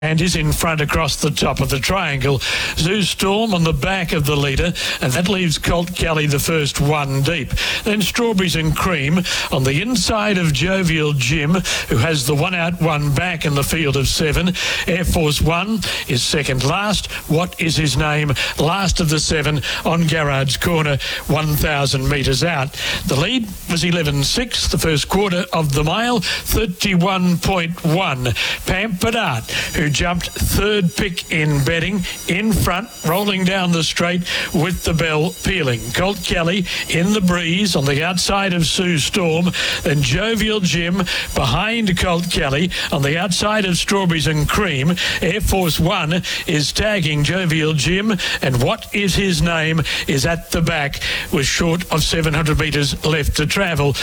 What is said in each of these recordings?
and is in front across the top of the triangle. Zoo Storm on the back of the leader, and that leaves Colt Kelly the first one deep. Then Strawberries and Cream on the inside of Jovial Jim, who has the one out, one back in the field of 7. Air Force One is second last. What is his name? Last of the 7 on Garrard's Corner, 1,000 metres out. The lead was 11.6, the first quarter of the mile, 31.1. Pampered Art, who jumped third pick in betting, in front, rolling down the straight with the bell pealing. Colt Kelly in the breeze on the outside of Sue Storm. Then Jovial Jim behind Colt Kelly on the outside of Strawberries and Cream. Air Force One is tagging Jovial Jim, and What Is His Name is at the back with short of 700 metres left to travel.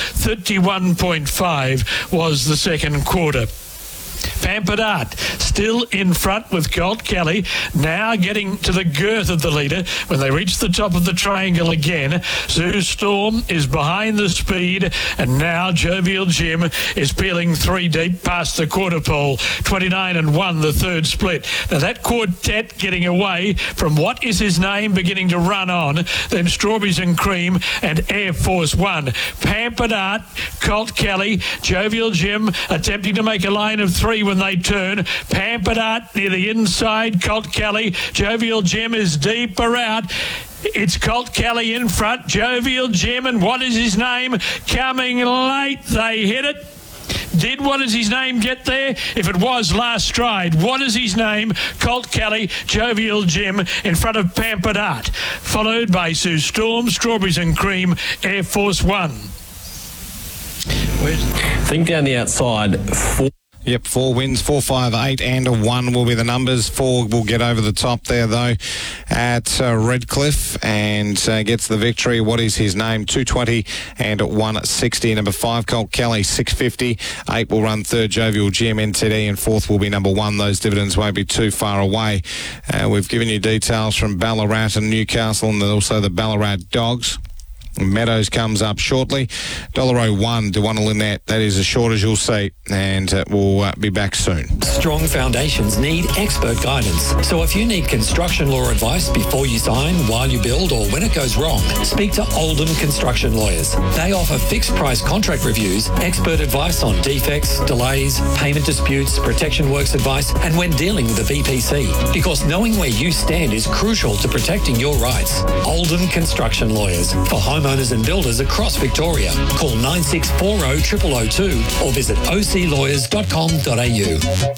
31.5 was the second quarter. Pampered Art still in front with Colt Kelly, now getting to the girth of the leader when they reach the top of the triangle again. Zoo Storm is behind the speed, and now Jovial Jim is peeling 3 deep past the quarter pole. 29-1 the third split. Now that quartet getting away from What Is His Name, beginning to run on, then Strawberries and Cream and Air Force One. Pampered Art, Colt Kelly, Jovial Jim attempting to make a line of 3 when they turn. Pampered Art near the inside. Colt Kelly. Jovial Jim is deeper out. It's Colt Kelly in front. Jovial Jim and What Is His Name coming late. They hit it. Did What Is His Name get there? If it was last stride, What Is His Name? Colt Kelly, Jovial Jim in front of Pampered Art, followed by Sue Storm, Strawberries and Cream, Air Force One. Think down the outside. 4 wins, 4, 5, 8 and a 1 will be the numbers. 4 will get over the top there though at Redcliffe and gets the victory. What Is His Name? 220 and 160. Number 5, Colt Kelly, 650. 8 will run third, Jovial Jim, NTD, and 4th will be number 1. Those dividends won't be too far away. We've given you details from Ballarat and Newcastle and also the Ballarat Dogs. Meadows comes up shortly. $1.01 to Duana Lynette. That is as short as you'll see, and we'll be back soon. Strong foundations need expert guidance. So if you need construction law advice before you sign, while you build, or when it goes wrong, speak to Oldham Construction Lawyers. They offer fixed price contract reviews, expert advice on defects, delays, payment disputes, protection works advice, and when dealing with the VPC. Because knowing where you stand is crucial to protecting your rights. Oldham Construction Lawyers for homeowners and builders across Victoria. Call 9640 0002 or visit oclawyers.com.au.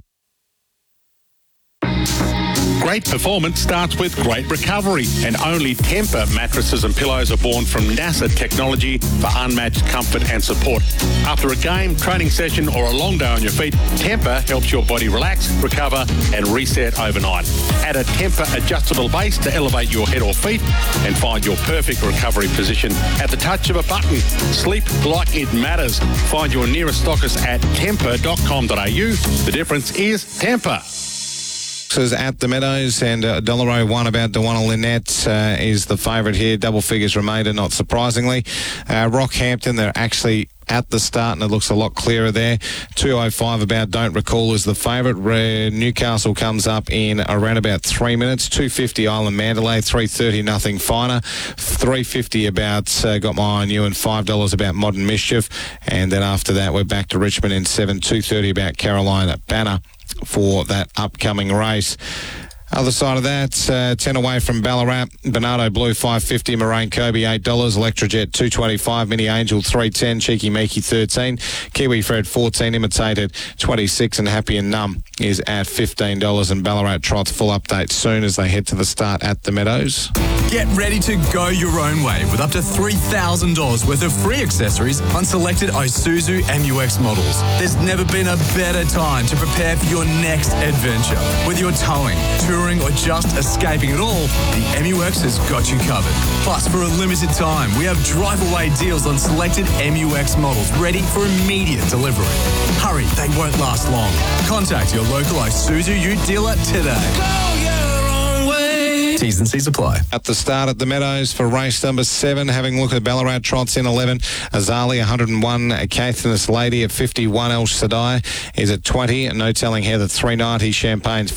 Great performance starts with great recovery, and only Tempur mattresses and pillows are born from NASA technology for unmatched comfort and support. After a game, training session or a long day on your feet, Tempur helps your body relax, recover and reset overnight. Add a Tempur adjustable base to elevate your head or feet and find your perfect recovery position at the touch of a button. Sleep like it matters. Find your nearest stockist at tempur.com.au. The difference is Tempur. At the Meadows, and $1.01 about Duana Lynette is the favourite here. Double figures remainder, not surprisingly. Rockhampton, they're actually at the start, and it looks a lot clearer there. 2.05 about Don't Recall is the favourite. Newcastle comes up in around about 3 minutes. 2.50 Island Mandalay. 3.30 Nothing Finer. 3.50 about Got My Eye on You, and $5 about Modern Mischief. And then after that, we're back to Richmond in 7. 2.30 about Carolina Banner for that upcoming race. Other side of that, 10 away from Ballarat. Bernardo Blue, $5.50. Moraine Kobe, $8. Electrojet, $2.25. Mini Angel, $3.10. Cheeky Meeky, $13. Kiwi Fred, $14. Imitated, $26. And Happy and Numb is at $15. And Ballarat Trots, full update soon as they head to the start at the Meadows. Get ready to go your own way with up to $3,000 worth of free accessories on selected Isuzu MUX models. There's never been a better time to prepare for your next adventure. Whether you're towing, touring, or just escaping it all, the MUX has got you covered. Plus, for a limited time, we have drive-away deals on selected MUX models ready for immediate delivery. Hurry, they won't last long. Contact your local Isuzu Ute dealer today. Go your own way. T's and C's apply. At the start at the Meadows for race number 7, having a look at Ballarat Trots in 11. Azali 101, Caithness Lady at 51. El Shaddai is at 20. No Telling Heather 390. Champagne's